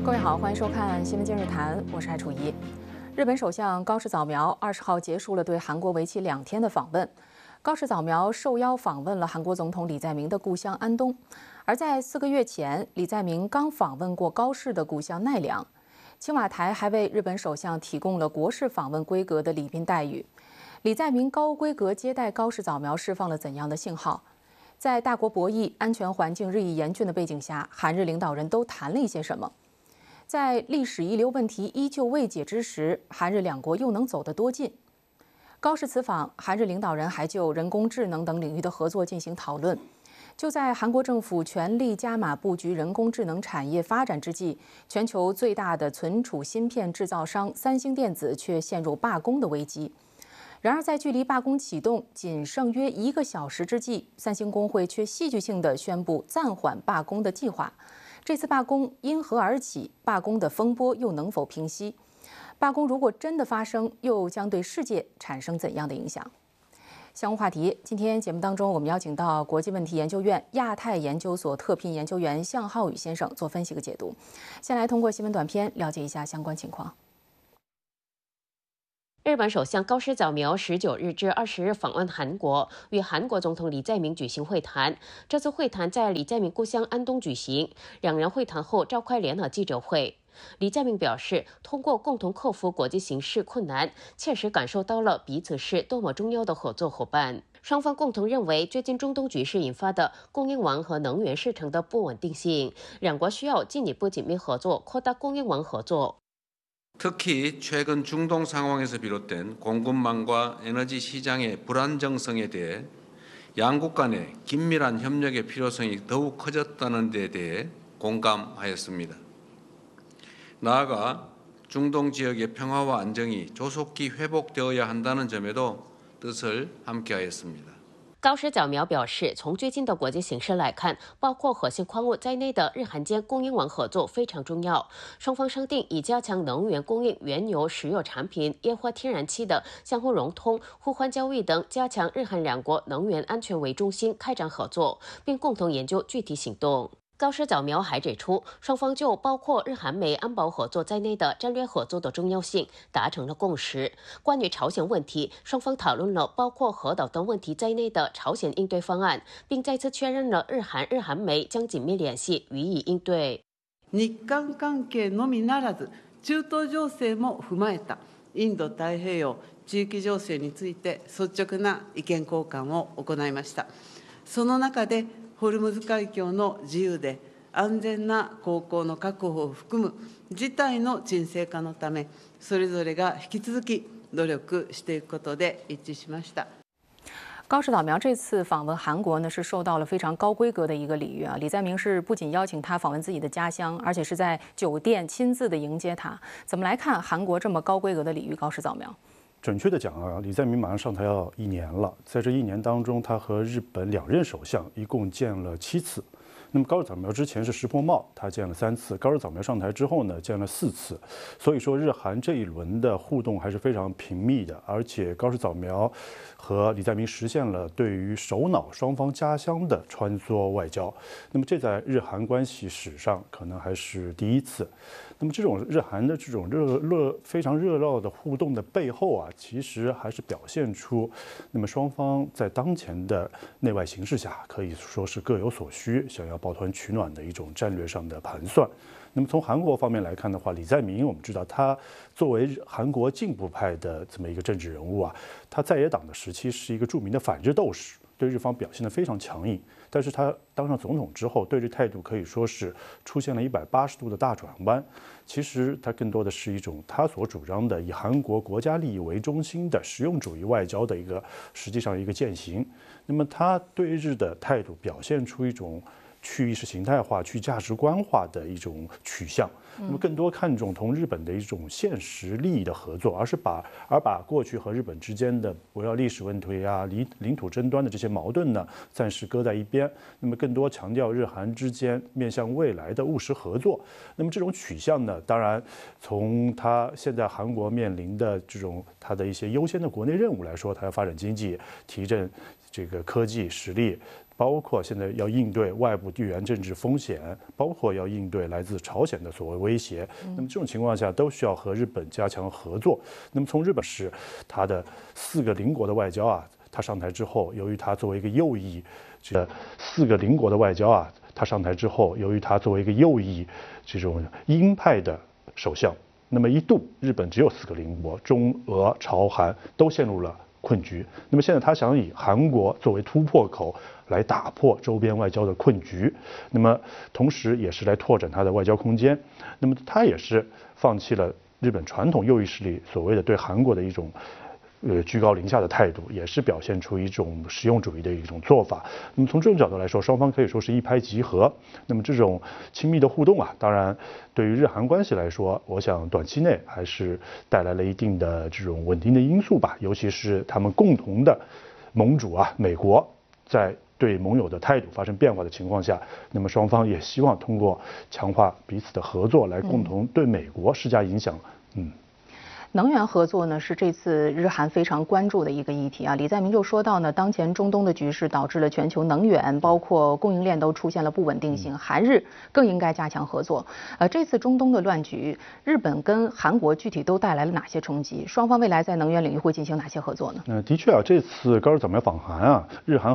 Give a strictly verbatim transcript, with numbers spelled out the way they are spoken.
各位好，欢迎收看《新闻今日谈》，我是艾楚怡。日本首相高市早苗二十号结束了对韩国为期两天的访问。高市早苗受邀访问了韩国总统李在明的故乡安东，而在四个月前，李在明刚访问过高市的故乡奈良。青瓦台还为日本首相提供了国事访问规格的礼宾待遇。李在明高规格接待高市早苗释放了怎样的信号？在大国博弈、安全环境日益严峻的背景下，韩日领导人都谈了一些什么？在历史遗留问题依旧未解之时，韩日两国又能走得多近？高市此访，韩日领导人还就人工智能等领域的合作进行讨论。就在韩国政府全力加码布局人工智能产业发展之际，全球最大的存储芯片制造商三星电子却陷入罢工的危机。然而，在距离罢工启动仅剩约一个小时之际，三星工会却戏剧性地宣布暂缓罢工的计划。这次罢工因何而起？罢工的风波又能否平息？罢工如果真的发生，又将对世界产生怎样的影响？相关话题，今天节目当中，我们邀请到国际问题研究院亚太研究所特聘研究员向浩宇先生做分析和解读。先来通过新闻短片了解一下相关情况。 日本首相高市早苗十九日至二十日访问韩国，与韩国总统李在明举行会谈。这次会谈在李在明故乡安东举行，两人会谈后召开联合记者会。李在明表示，通过共同克服国际形势困难，切实感受到了彼此是多么重要的合作伙伴。双方共同认为，最近中东局势引发的供应网和能源市场的不稳定性，两国需要进一步紧密合作，扩大供应网合作。 특히 최근 중동 상황에서 비롯된 공급망과 에너지 시장의 불안정성에 대해 양국 간의 긴밀한 협력의 필요성이 더욱 커졌다는 데 대해 공감하였습니다. 나아가 중동 지역의 평화와 안정이 조속히 회복되어야 한다는 점에도 뜻을 함께하였습니다. 高市早苗表示，从最近的国际形势来看，包括核心矿物在内的日韩间供应网合作非常重要。双方商定以加强能源供应、原油、石油产品、液化天然气的相互融通、互换交易等，加强日韩两国能源安全为中心开展合作，并共同研究具体行动。 高市早苗还指出，双方就包括日韩美安保合作在内的战略合作的重要性达成了共识。关于朝鲜问题，双方讨论了包括核导等问题在内的朝鲜应对方案，并再次确认了日韩日韩美将紧密联系，予以应对。 日韓関係のみならず、中東情勢も踏まえたインド太平洋地域情勢について率直な意見交換を行いました。その中で ホルムズ海峡の自由で安全な航行の確保を含む事態の沈静化のため、それぞれが引き続き努力していくことで一致しました。 高市早苗这次访问韩国呢，是受到了非常高规格的一个礼遇啊。李在明是不仅邀请他访问自己的家乡，而且是在酒店亲自的迎接他。怎么来看韩国这么高规格的礼遇高市早苗？ 准确的讲啊，李在明马上上台要一年了，在这一年当中，他和日本两任首相一共见了七次。那么高市早苗之前是石破茂，他见了三次；高市早苗上台之后呢，见了四次。所以说，日韩这一轮的互动还是非常频密的，而且高市早苗和李在明实现了对于首脑双方家乡的穿梭外交。那么这在日韩关系史上可能还是第一次。 那么这种日韩的这种热热非常热闹的互动的背后啊，其实还是表现出，那么双方在当前的内外形势下，可以说是各有所需，想要抱团取暖的一种战略上的盘算。那么从韩国方面来看的话，李在明我们知道他作为韩国进步派的这么一个政治人物啊，他在野党的时期是一个著名的反日斗士，对日方表现得非常强硬。 但是他当上总统之后，对日态度可以说是出现了一百八十度的大转弯。其实他更多的是一种他所主张的以韩国国家利益为中心的实用主义外交的一个实际上一个践行。那么他对日的态度表现出一种去意识形态化、去价值观化的一种取向。 那么更多看重同日本的一种现实利益的合作，而是把而把过去和日本之间的围绕历史问题啊、领领土争端的这些矛盾呢，暂时搁在一边。那么更多强调日韩之间面向未来的务实合作。那么这种取向呢，当然从它现在韩国面临的这种它的一些优先的国内任务来说，它要发展经济、提振这个科技实力。 包括现在要应对外部地缘政治风险，包括要应对来自朝鲜的所谓威胁。那么这种情况下都需要和日本加强合作。那么从日本是它的四个邻国的外交啊，他上台之后，由于他作为一个右翼，这四个邻国的外交啊，他上台之后，由于他作为一个右翼这种鹰派的首相，那么一度日本只有四个邻国，中俄朝韩都陷入了困局。那么现在他想以韩国作为突破口来打破周边外交的困局，那么同时也是来拓展他的外交空间。那么他也是放弃了日本传统右翼势力所谓的对韩国的一种呃居高临下的态度，也是表现出一种实用主义的一种做法。那么从这种角度来说，双方可以说是一拍即合。那么这种亲密的互动啊，当然对于日韩关系来说，我想短期内还是带来了一定的这种稳定的因素吧。尤其是他们共同的盟主啊，美国在对盟友的态度发生变化的情况下，那么双方也希望通过强化彼此的合作，来共同对美国施加影响。嗯。 能源合作呢是这次日韩非常关注的一个议题啊。李在明就说到呢，当前中东的局势导致了全球能源包括供应链都出现了不稳定性，韩日更应该加强合作。呃，这次中东的乱局，日本跟韩国具体都带来了哪些冲击？双方未来在能源领域会进行哪些合作呢？ 呃，的确啊，这次高市早苗访韩啊，日韩